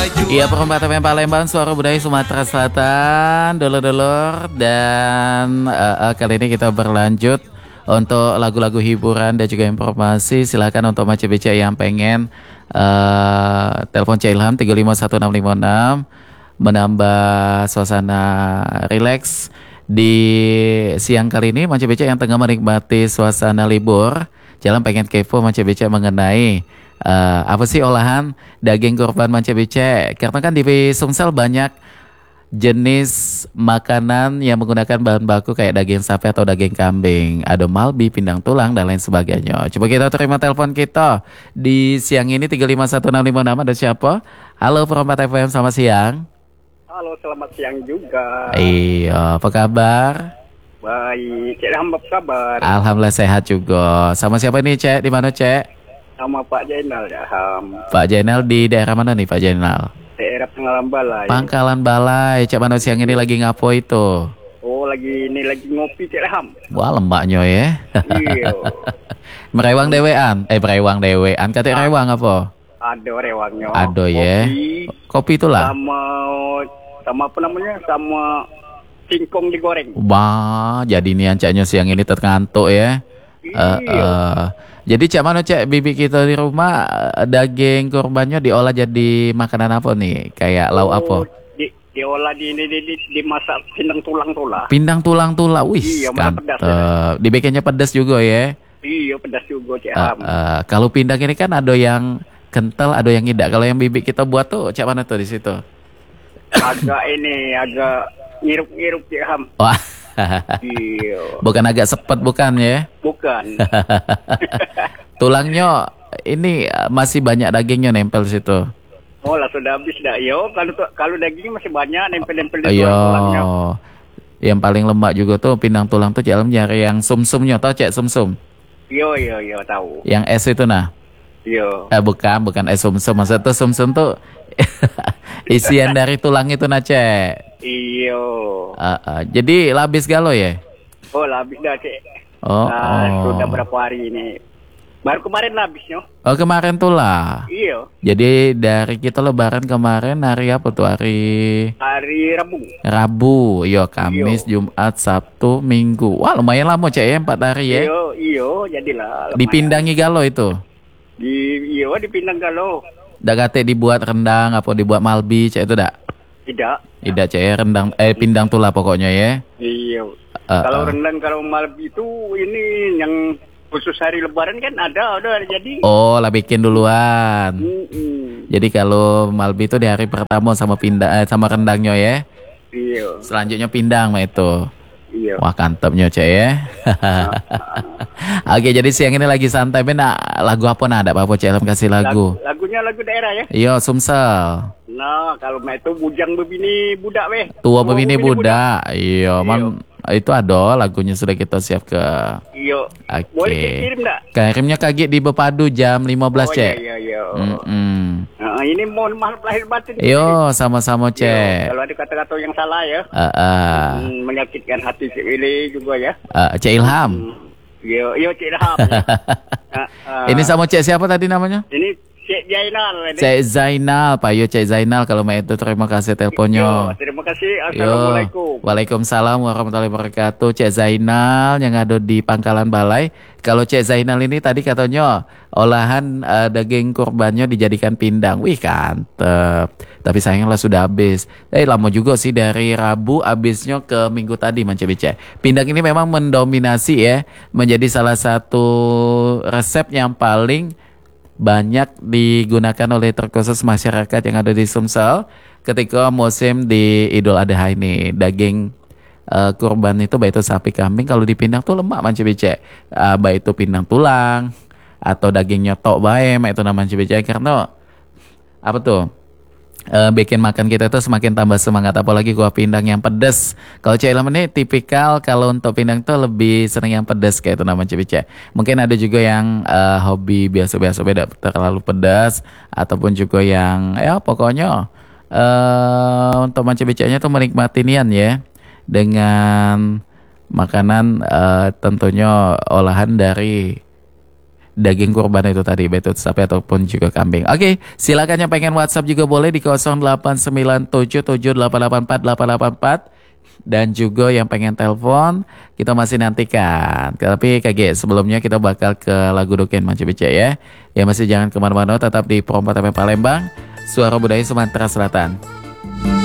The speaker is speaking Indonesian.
Iya, perempat FM Palembang, suara budaya Sumatera Selatan, dulur-dulur. Dan kali ini kita berlanjut untuk lagu-lagu hiburan dan juga informasi. Silakan untuk Mace BC yang pengen telepon Cak Ilham 351656 menambah suasana rileks di siang kali ini. Mace BC yang tengah menikmati suasana libur, jalan pengen kepo Mace BC mengenai apa sih olahan daging kurban Mace BC? Karena kan di Sumsel banyak jenis makanan yang menggunakan bahan baku kayak daging sapi atau daging kambing, ada malbi, pindang tulang dan lain sebagainya. Coba kita terima telepon kita di siang ini 351656. Ada siapa? Halo Perempat FM, selamat siang. Halo, selamat siang juga. Iya, apa kabar? Baik, Cek Ilham apa kabar? Alhamdulillah sehat juga. Sama siapa nih Cek? Di mana Cek? Sama Pak Jainal ya, Pak Jainal di daerah mana nih Pak Jainal? daerah Pangkalan Balai. Pangkalan Balai. Cak mana siang ini lagi ngapo itu? Oh, lagi ngopi Cek Ilham. Wah, lembaknya ya. Iya. Merewang dewean. Merewang dewean. Kata rewang apa? Ada rewangnya. Ada ya. Kopi itulah. Sama apa namanya? Sama singkong digoreng. Wah, jadi nian caknya siang ini terkantuk ya. Iya. Jadi cak mana cak bibi kita di rumah daging kurbannya diolah jadi makanan apa nih? Kayak lauk apa? Diolah dimasak pindang tulang. Pindang tulang. Wih, iya, pedas ya. Dibikinnya pedas juga ya. Iya, pedas juga Cek. Kalau pindang ini kan ada yang kental, ada yang tidak. Kalau yang bibi kita buat tuh cak mana tuh di situ? Agak ngirup Cek Ham. Wah. Iya. Bukan agak sepet bukan ya? Bukan. Tulangnya ini masih banyak dagingnya nempel situ. Oh lah, sudah habis dah. Yo, kalau dagingnya masih banyak nempel-nempel di Ayo. tulangnya. Yang paling lemak juga tuh pindang tulang tuh dalam nyari yang sumsumnya, tau cek sumsum? Yo, tahu. Yang es itu nah. Yo. Bukan es sumsum, maksudnya tuh sumsum tuh isian dari tulang itu nah cek. Iyo. Jadi labis galo ya? Oh, habis dah Cek. Oh. Sudah berapa hari ini? Baru kemarin habisnya. Oh, kemarin tuh lah. Iya. Jadi dari kita lebaran kemarin hari apa tuh? Hari Rabu. Yo, Kamis, Jumat, Sabtu, Minggu. Wah, lumayan lama cek ya 4 hari ya. Iyo, jadilah. Dipindangi galo itu. Dipindang galo. Dak kate dibuat rendang apa dibuat malbi cek itu dak? Tidak cek ya pindang tuh lah pokoknya ya. Iya. Kalau rendang, kalau malbi itu ini yang khusus hari lebaran kan ada jadi. Oh, lah bikin duluan. Jadi kalau malbi itu di hari pertama sama sama rendangnya ya. Iya. Selanjutnya pindang mah itu. Iya. Wah, kantepnya cek ya. Oke, jadi siang ini lagi santai. Lagu apa ada apa cek Ilham kasih lagu? Lagunya lagu daerah ya. Iya, Sumsel. Nah, kalau itu bujang bebini budak weh. Tua bebini budak. Iya, itu ada lagunya sudah kita siap ke. Iya. Oke. Boleh kirim enggak? Kirimnya kaget di Bepadu jam 15 cek. Iya. Ini mohon maaf lahir batin. Yo, sama-sama cek. Kalau ada kata-kata yang salah ya. Menyakitkan hati Cik Willy juga ya. Cek Ilham. Iya Cik Ilham. Ini sama cek siapa tadi namanya? Ini Cek Zainal. Cek Zainal, Pak Yo Cek Zainal. Kalau mau itu terima kasih teleponnya. Terima kasih. Assalamualaikum. Waalaikumsalam warahmatullahi wabarakatuh. Cek Zainal yang ada di Pangkalan Balai. Kalau Cek Zainal ini tadi katanya olahan daging kurbannya dijadikan pindang. Wih, kantep. Tapi sayangnya sudah habis. Lama juga sih dari Rabu habisnya ke Minggu tadi Mance BC. Pindang ini memang mendominasi ya, menjadi salah satu resep yang paling banyak digunakan oleh terkhusus masyarakat yang ada di Sumsel ketika musim di Idul Adha ini. Daging kurban itu baik itu sapi kambing kalau dipindang tuh lemak Mance BC. Baik itu pindang tulang atau dagingnya tok bae itu namanya Mance BC karena apa tuh? Bikin makan kita tuh semakin tambah semangat, apalagi kuah pindang yang pedas. Kalau Cik Ilham ini tipikal kalau untuk pindang tuh lebih seneng yang pedas kayak itu namanya Cik. Mungkin ada juga yang hobi biasa-biasa beda terlalu pedas ataupun juga yang ya pokoknya untuk Mance BC-nya tuh menikmati nian ya dengan makanan tentunya olahan dari daging kurban itu tadi, baik itu sapi ataupun juga kambing. Oke, silakan yang pengen WhatsApp juga boleh di 08977884 dan juga yang pengen telepon kita masih nantikan. Tapi KG sebelumnya kita bakal ke lagu Doken Manca Beca ya. Ya masih jangan kemana-mana, tetap di Pro 4 FM Palembang, Suara Budaya Sumatera Selatan.